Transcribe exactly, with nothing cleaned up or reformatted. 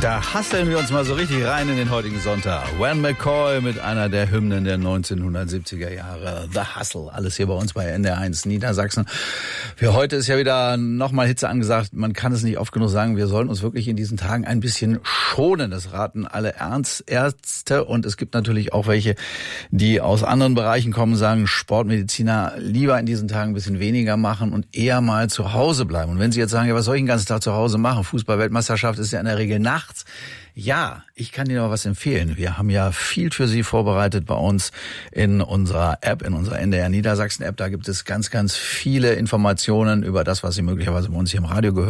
Da hasseln wir uns mal so richtig rein in den heutigen Sonntag. Wham McCoy mit einer der Hymnen der neunzehnhundertsiebziger Jahre. The Hustle. Alles hier bei uns bei N D R eins Niedersachsen. Für heute ist ja wieder nochmal Hitze angesagt. Man kann es nicht oft genug sagen. Wir sollten uns wirklich in diesen Tagen ein bisschen schonen. Das raten alle Ärzte. Und es gibt natürlich auch welche, die aus anderen Bereichen kommen, sagen, Sportmediziner lieber in diesen Tagen ein bisschen weniger machen und eher mal zu Hause bleiben. Und wenn Sie jetzt sagen, ja, was soll ich den ganzen Tag zu Hause machen? Fußball-Weltmeisterschaft ist ja in der Regel nachts. Ja, ich kann Ihnen noch was empfehlen. Wir haben ja viel für Sie vorbereitet bei uns in unserer App, in unserer N D R Niedersachsen App. Da gibt es ganz, ganz viele Informationen über das, was Sie möglicherweise bei uns hier im Radio gehört